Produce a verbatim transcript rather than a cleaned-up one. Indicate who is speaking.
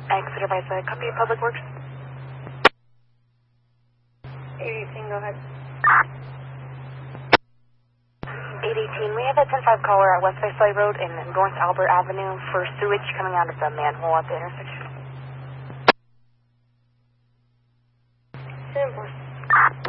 Speaker 1: Exeter by side. Copy Public Works.
Speaker 2: eight eighteen, go ahead.
Speaker 1: eight eighteen, we have a ten five caller at West Viceroy Road and North Albert Avenue for sewage coming out of the manhole at the intersection.
Speaker 2: ten